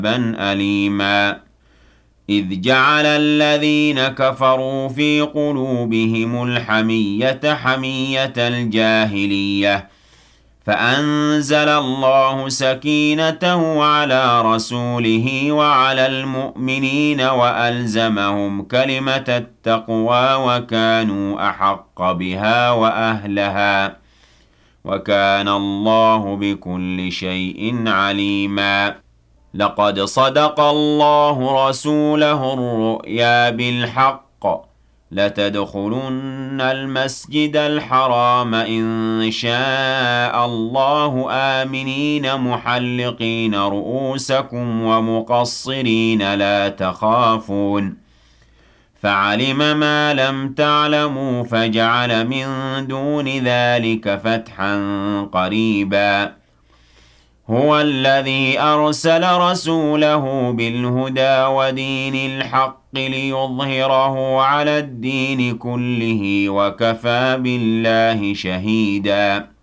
عذابًا أليمًا إذ جعل الذين كفروا في قلوبهم الحمية حمية الجاهلية فأنزل الله سكينته على رسوله وعلى المؤمنين وألزمهم كلمة التقوى وكانوا أحق بها وأهلها وكان الله بكل شيء عليما لقد صدق الله رسوله الرؤيا بالحق لتدخلن المسجد الحرام إن شاء الله آمنين محلقين رؤوسكم ومقصرين لا تخافون فعلم ما لم تعلموا فجعل من دون ذلك فتحا قريبا هو الذي أرسل رسوله بالهدى ودين الحق ليظهره على الدين كله وكفى بالله شهيدا